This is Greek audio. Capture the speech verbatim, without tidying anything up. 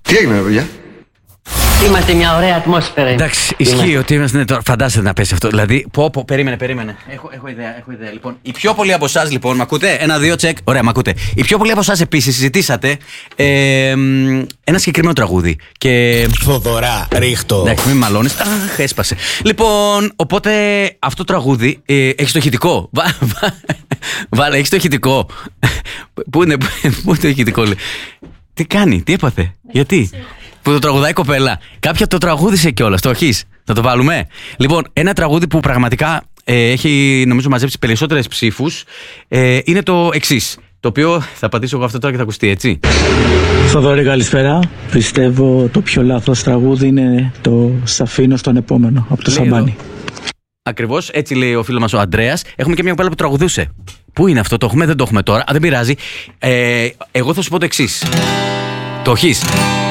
Τι έγινε, παιδιά? Είμαστε μια ωραία ατμόσφαιρα. Εντάξει, ισχύει ότι είμαστε τώρα. Φαντάζεσαι να πέσει αυτό. Δηλαδή, πω, πω, περίμενε, περίμενε. Έχω, έχω ιδέα, έχω ιδέα. Λοιπόν, οι πιο πολλοί από εσάς, λοιπόν, μ' ακούτε? Ένα, δύο, τσεκ. Ωραία, μ' ακούτε. Οι πιο πολλοί από εσάς επίσης συζητήσατε ε, ένα συγκεκριμένο τραγούδι. Και. Θοδωρά, ρίχτω. Εντάξει, μην μαλώνεις. Αχ, έσπασε. Λοιπόν, οπότε αυτό το τραγούδι ε, έχει το ηχητικό. Βάλε, έχει το ηχητικό. Πού είναι, πού είναι το ηχητικό, λέει. Τι κάνει, τι έπαθε, γιατί? Που το τραγουδάει η κοπέλα. Κάποια το τραγούδισε κιόλας, το έχεις? Θα το βάλουμε. Λοιπόν, ένα τραγούδι που πραγματικά ε, έχει, νομίζω, μαζέψει περισσότερες ψήφους ε, είναι το εξής. Το οποίο θα απαντήσω εγώ αυτό τώρα και θα ακουστεί, έτσι. Θοδωρή, καλησπέρα. Πιστεύω το πιο λάθος τραγούδι είναι το «Σ' αφήνω στον επόμενο» από το Σαμπάνι. Ακριβώς, έτσι λέει ο φίλος μας ο Αντρέας. Έχουμε και μια κοπέλα που τραγουδούσε. Πού είναι αυτό, το έχουμε, δεν το έχουμε τώρα. Α, δεν πειράζει. Ε, εγώ θα σου πω το εξής. Το έχεις?